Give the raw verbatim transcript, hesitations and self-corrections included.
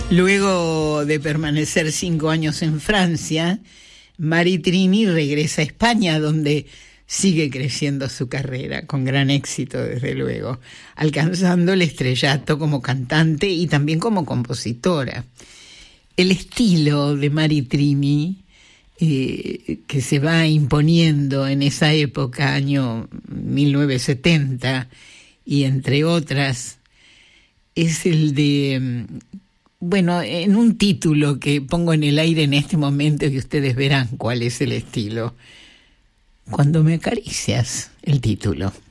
Luego de permanecer cinco años en Francia, Mari Trini regresa a España, donde sigue creciendo su carrera, con gran éxito desde luego, alcanzando el estrellato como cantante y también como compositora. El estilo de Mari Trini, eh, que se va imponiendo en esa época, año mil novecientos setenta, y entre otras, es el de... Bueno, en un título que pongo en el aire en este momento y ustedes verán cuál es el estilo. Cuando me acaricias, el título.